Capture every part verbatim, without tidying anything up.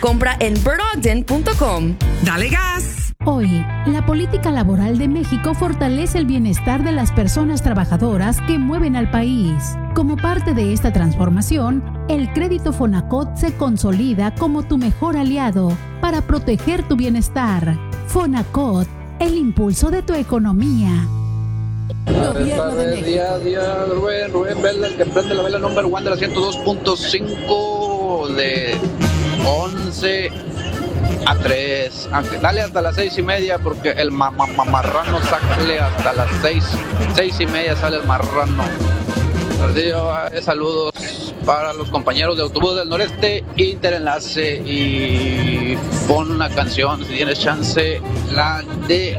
Compra en bird ogden punto com. ¡Dale gas! Hoy, la política laboral de México fortalece el bienestar de las personas trabajadoras que mueven al país. Como parte de esta transformación, el crédito Fonacot se consolida como tu mejor aliado para proteger tu bienestar. Fonacot, el impulso de tu economía. Gobierno de México. Día, día, Rubén, Rubén Vela, el que prende la vela number one de la ciento dos punto cinco de once a tres. Dale hasta las seis y media porque el ma- ma- ma- marrano sale hasta las seis, seis y media sale el marrano. Perdido, eh, saludos para los compañeros de Autobús del Noreste, Interenlace, y pon una canción si tienes chance, la de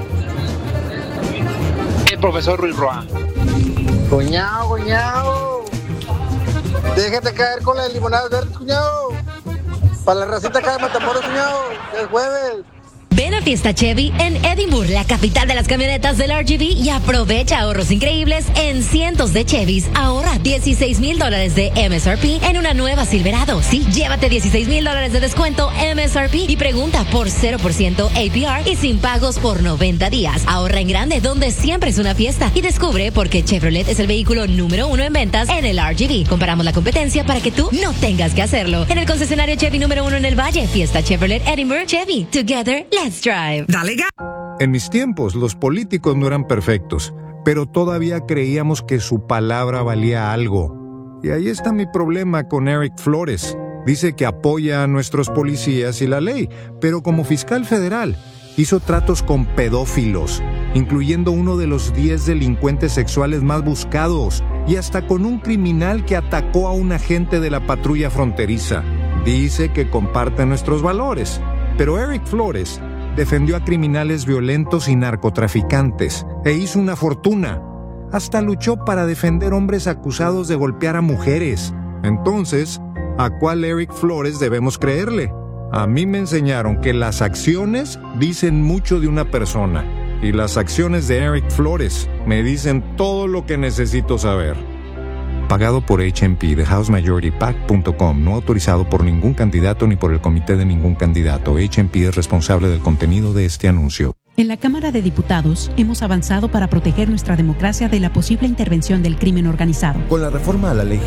el profesor Ruiz Roa. Cuñado, cuñado, déjate caer con las limonadas verdes, cuñado. Para la racita acá de Matamoros, cuñado, que es jueves. Ven a Fiesta Chevy en Edinburgh, la capital de las camionetas del R G B, y aprovecha ahorros increíbles en cientos de Chevys. Ahorra dieciséis mil dólares de M S R P en una nueva Silverado. Sí, llévate dieciséis mil dólares de descuento M S R P y pregunta por cero por ciento A P R y sin pagos por noventa días. Ahorra en grande, donde siempre es una fiesta, y descubre por qué Chevrolet es el vehículo número uno en ventas en el R G B. Comparamos la competencia para que tú no tengas que hacerlo. En el concesionario Chevy número uno en el Valle, Fiesta Chevrolet Edinburgh. Chevy, together, let's drive. ¡Dale gas! En mis tiempos, los políticos no eran perfectos, pero todavía creíamos que su palabra valía algo. Y ahí está mi problema con Eric Flores. Dice que apoya a nuestros policías y la ley, pero como fiscal federal hizo tratos con pedófilos, incluyendo uno de los diez delincuentes sexuales más buscados, y hasta con un criminal que atacó a un agente de la patrulla fronteriza. Dice que comparte nuestros valores, pero Eric Flores defendió a criminales violentos y narcotraficantes e hizo una fortuna. Hasta luchó para defender hombres acusados de golpear a mujeres. Entonces, ¿a cuál Eric Flores debemos creerle? A mí me enseñaron que las acciones dicen mucho de una persona, y las acciones de Eric Flores me dicen todo lo que necesito saber. Pagado por H M P de house majority pac punto com, no autorizado por ningún candidato ni por el comité de ningún candidato. H M P es responsable del contenido de este anuncio. En la Cámara de Diputados hemos avanzado para proteger nuestra democracia de la posible intervención del crimen organizado. Con la reforma a la ley